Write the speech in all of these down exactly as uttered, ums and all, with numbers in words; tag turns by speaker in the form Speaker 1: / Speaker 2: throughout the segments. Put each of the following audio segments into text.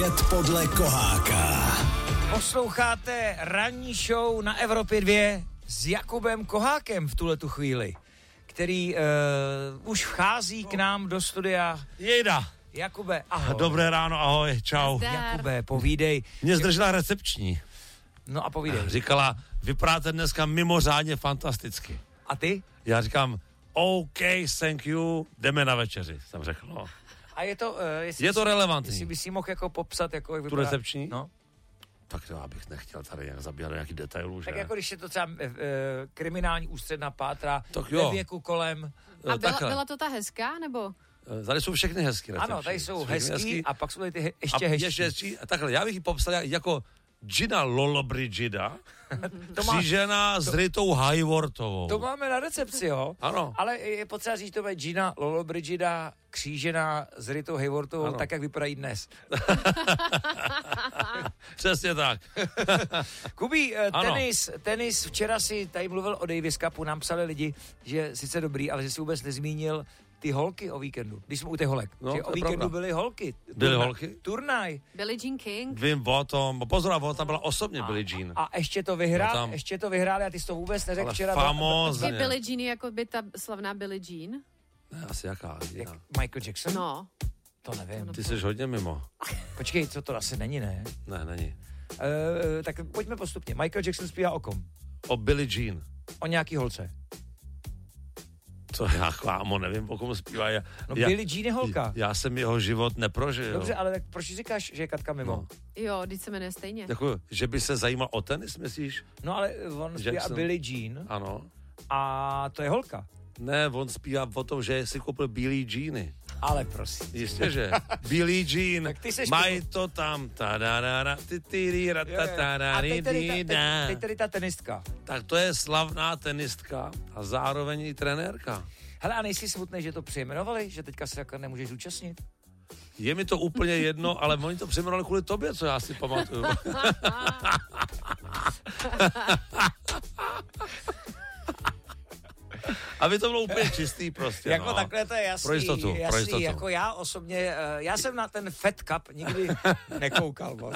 Speaker 1: Podle Koháka.
Speaker 2: Posloucháte ranní show na Evropě dva s Jakubem Kohákem v tuhletu chvíli, který uh, už vchází k nám do studia.
Speaker 3: Jejda.
Speaker 2: Jakube, ahoj.
Speaker 3: Dobré ráno, ahoj, čau.
Speaker 4: Zdar.
Speaker 2: Jakube, povídej.
Speaker 3: Mě zdržela recepční.
Speaker 2: No a povídej.
Speaker 3: Říkala, vypadáte dneska mimořádně fantasticky.
Speaker 2: A ty?
Speaker 3: Já říkám, OK, thank you, jdeme na večeři, jsem řekl, no.
Speaker 2: A je to, uh, jestli
Speaker 3: Je to
Speaker 2: jsi,
Speaker 3: relevantní.
Speaker 2: Jestli bys si mohl jako popsat, jako jak
Speaker 3: Tu
Speaker 2: vypadá.
Speaker 3: recepční?
Speaker 2: No.
Speaker 3: Tak to já bych nechtěl tady nějak zabíhat do nějakých detailů, že?
Speaker 2: Tak jako když je to třeba uh, kriminální ústředná pátra,
Speaker 3: Tak jo.
Speaker 2: ve věku kolem.
Speaker 4: A byla,
Speaker 3: Takhle.
Speaker 4: byla to ta hezká, nebo?
Speaker 3: Tady jsou všechny hezký recepční.
Speaker 2: Ano, tady jsou
Speaker 3: Všechny
Speaker 2: hezký a pak jsou tady ty he, ještě
Speaker 3: a
Speaker 2: hezčí.
Speaker 3: ještě hezčí. A takhle, já bych ji popsal jako Gina Lollobrigida,
Speaker 2: To má-
Speaker 3: křížená s Ritou Hayworthovou.
Speaker 2: To máme na recepci, jo?
Speaker 3: Ano.
Speaker 2: Ale je potřeba říct, to je Gina Lollobrigida křížená s Ritou Hayworthovou,
Speaker 3: Ano.
Speaker 2: tak, jak vypadají dnes.
Speaker 3: Přesně tak.
Speaker 2: Kubí, eh,
Speaker 3: Ano.
Speaker 2: tenis, tenis, včera si tady mluvil o Davis Cupu, nám psali lidi, že sice dobrý, ale že si vůbec nezmínil ty holky o víkendu, když jsme u těch holek.
Speaker 3: No,
Speaker 2: že
Speaker 3: to
Speaker 2: o
Speaker 3: je
Speaker 2: víkendu
Speaker 3: pravda.
Speaker 2: byly holky.
Speaker 3: Byly
Speaker 2: Turna-
Speaker 3: holky?
Speaker 2: Turnaj.
Speaker 4: Billie Jean King?
Speaker 3: Vím o tom, pozor, ona tam byla osobně Billie Jean.
Speaker 2: A ještě to vyhrál,
Speaker 3: No tam-
Speaker 2: ještě to vyhráli a ty jsi to vůbec neřekl
Speaker 3: Ale
Speaker 2: včera.
Speaker 3: famózně.
Speaker 4: Je Billie Jean jako by ta slavná Billie Jean?
Speaker 3: Ne, asi jaká?
Speaker 2: Jak
Speaker 3: jiná.
Speaker 2: Michael Jackson?
Speaker 4: No.
Speaker 2: To nevím.
Speaker 3: Ty jsi hodně mimo.
Speaker 2: Počkej, co to asi není, ne?
Speaker 3: Ne, není.
Speaker 2: Uh, tak pojďme postupně. Michael Jackson zpívá o kom?
Speaker 3: O Billie Jean.
Speaker 2: O nějaký holce.
Speaker 3: Co já, kámo, nevím, o komu zpívá. Já,
Speaker 2: No
Speaker 3: já,
Speaker 2: Billie Jean je holka.
Speaker 3: Já jsem jeho život neprožil.
Speaker 2: Dobře, ale tak proč říkáš, že je Katka mimo?
Speaker 3: No.
Speaker 4: Jo, teď se jmenuje stejně.
Speaker 3: Jako, že by se zajímal o tenis, myslíš?
Speaker 2: No ale on zpívá
Speaker 3: Jackson.
Speaker 2: Billie Jean
Speaker 3: Ano.
Speaker 2: a to je holka.
Speaker 3: Ne, on zpívá o tom, že si koupil bílý džíny.
Speaker 2: Ale prosím.
Speaker 3: Jistě, že. Bílý džín,
Speaker 2: Tak ty seš
Speaker 3: mají to tam. Ta-da-da-da, ty-ty-ri-ra,
Speaker 2: A teď tady, ta,
Speaker 3: ta-ta-da-ri-di-da.
Speaker 2: teď, teď tady ta tenistka.
Speaker 3: Tak to je slavná tenistka a zároveň i trenérka.
Speaker 2: Hele, a nejsi smutný, že to přejmenovali? Že teďka se takhle nemůžeš zúčastnit?
Speaker 3: Je mi to úplně jedno, ale oni to přejmenovali kvůli tobě, co já si pamatuju. Aby to bylo úplně čistý prostě,
Speaker 2: Jako
Speaker 3: no.
Speaker 2: takhle to je jasný.
Speaker 3: Pro jistotu,
Speaker 2: jasný.
Speaker 3: pro jistotu.
Speaker 2: Jako já osobně, eh, já jsem na ten Fed Cup nikdy nekoukal moc.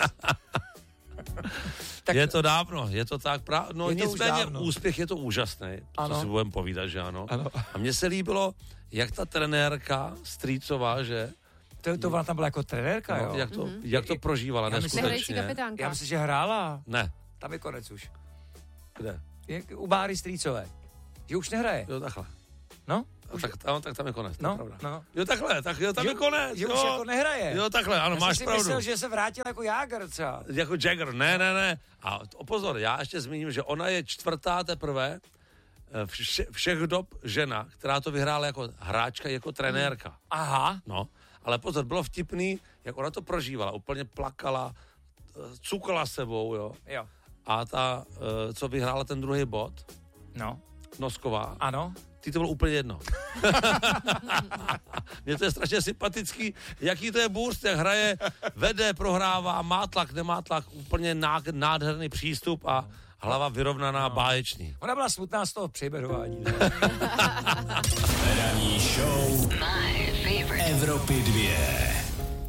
Speaker 2: Tak
Speaker 3: Je to dávno, je to tak právě. No
Speaker 2: Je to už
Speaker 3: nicméně
Speaker 2: dávno.
Speaker 3: úspěch je to úžasný, to
Speaker 2: Ano.
Speaker 3: co si budeme povídat, že ano.
Speaker 2: Ano.
Speaker 3: A mně se líbilo, jak ta trenérka Strýcová, že
Speaker 2: to, to ona tam byla jako trenérka,
Speaker 3: no,
Speaker 2: jo?
Speaker 3: jak, to, jak to prožívala
Speaker 2: Já myslím-
Speaker 4: Nehrající
Speaker 3: neskutečně.
Speaker 4: kapitánka.
Speaker 2: Já myslím, že hrála.
Speaker 3: Ne,
Speaker 2: Tam je konec už.
Speaker 3: kde?
Speaker 2: Je u Báry Strýcové. Že už nehraje.
Speaker 3: Jo, takhle.
Speaker 2: No?
Speaker 3: A tak, tam, tak tam je konec, to
Speaker 2: No,
Speaker 3: je pravda.
Speaker 2: no.
Speaker 3: Jo, takhle, tak jo, tam
Speaker 2: Že-
Speaker 3: je konec.
Speaker 2: Že
Speaker 3: jo.
Speaker 2: už jako nehraje.
Speaker 3: Jo, takhle, ano,
Speaker 2: Já
Speaker 3: máš
Speaker 2: jsem si
Speaker 3: pravdu.
Speaker 2: myslel, že se vrátil jako Jágr třeba.
Speaker 3: Jako Jagger, ne, ne, ne. A to- pozor, já ještě zmíním, že ona je čtvrtá teprve eh, vše, všech dob žena, která to vyhrála jako hráčka, jako trenérka.
Speaker 2: Aha.
Speaker 3: No, ale pozor, bylo vtipný, jak ona to prožívala, úplně plakala, eh, cukala sebou, jo.
Speaker 2: Jo.
Speaker 3: A ta, eh, co vyhrála ten druhý bod,
Speaker 2: No.
Speaker 3: Nosková,
Speaker 2: Ano.
Speaker 3: ty to bylo úplně jedno. Mně to je strašně sympatický, jaký to je bůř, jak hraje, vede, prohrává, má tlak, nemá tlak, úplně ná- nádherný přístup a hlava vyrovnaná, báječný.
Speaker 2: Ona byla smutná z toho přejmenování.
Speaker 1: Ranní show Evropy dva.